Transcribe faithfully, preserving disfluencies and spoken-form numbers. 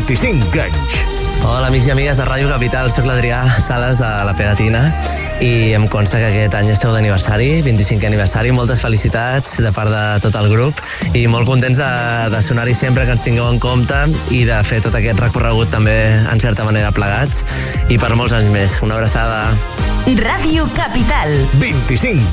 vint-i-cinc anys. Hola, amics i amigues de Ràdio Capital, soc l'Adrià Sales de La Pegatina i em consta que aquest any esteu d'aniversari, vint-i-cinquè aniversari. Moltes felicitats de part de tot el grup i molt contents de, de sonar-hi sempre, que ens tingueu en compte i de fer tot aquest recorregut també en certa manera plegats i per molts anys més. Una abraçada. Ràdio Capital. vint-i-cinc